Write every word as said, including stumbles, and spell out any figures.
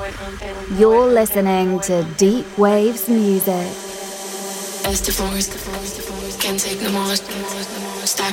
You're listening to Deep Waves Music. As the force, can't take no more. Stack